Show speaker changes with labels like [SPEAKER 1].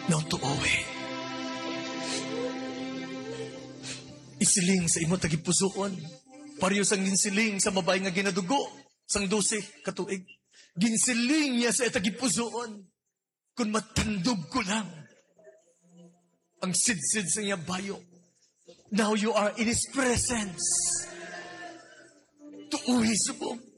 [SPEAKER 1] Naon tuoy. Isiling sa imo tagipusoon. Pareho sang ginsiling sa babae nga ginadugo sang 12 katuig. Ginsiling niya sa tagipusoon. Kung matandog ko lang ang sidsid sa niya bayo. Now you are in His presence. Tuuhi subong.